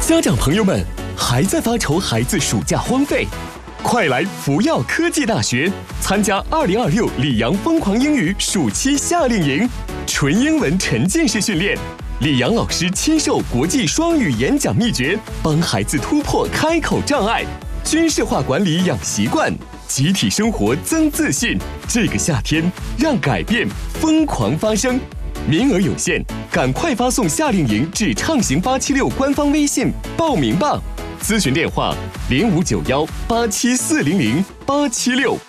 家长朋友们，还在发愁孩子暑假荒废？快来福耀科技大学参加2026里昂疯狂英语暑期夏令营，纯英文沉浸式训练，李阳老师亲授国际双语演讲秘诀，帮孩子突破开口障碍，军事化管理养习惯，集体生活增自信。这个夏天，让改变疯狂发生。名额有限，赶快发送夏令营至畅行876官方微信报名吧。咨询电话：059187400876。